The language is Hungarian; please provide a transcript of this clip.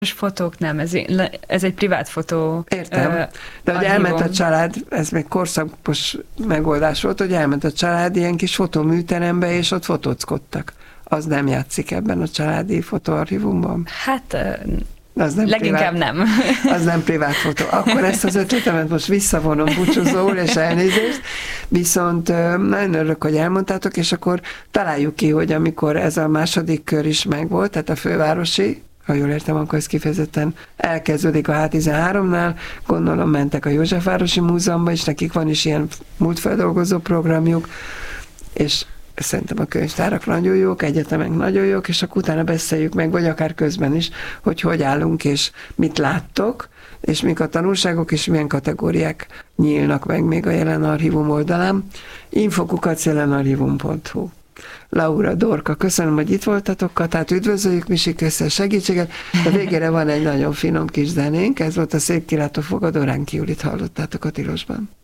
fotók nem, ez egy privát fotó. Értem. De hogy elment a család, ez még korszakos megoldás volt, hogy elment a család ilyen kis fotóműterembe, és ott fotózkodtak. Az nem játszik ebben a családi fotóarchívumban? Hát az nem leginkább privát, nem. Az nem privát fotó. Akkor ezt az ötletemet most visszavonom búcsúzóul, és elnézést. Viszont nagyon örülök, hogy elmondtátok, és akkor találjuk ki, hogy amikor ez a második kör is megvolt, tehát a fővárosi, ha jól értem, akkor ez kifejezetten elkezdődik a H13-nál, gondolom mentek a Józsefvárosi Múzeumban, és nekik van is ilyen múltfeldolgozó programjuk, és szerintem a könyvtárak nagyon jók, egyetemek nagyon jók, és akkor utána beszéljük meg, vagy akár közben is, hogy állunk, és mit láttok, és mik a tanulságok, és milyen kategóriák nyílnak meg még a Jelen Archívum oldalán. info@jelenarchivum.hu. Laura, Dorka, köszönöm, hogy itt voltatok, tehát üdvözöljük, Misi, köszönöm a segítséget. A végére van egy nagyon finom kis zenénk, ez volt a Szép kilátó fogadó, Ránki Julit hallottátok a Tilosban.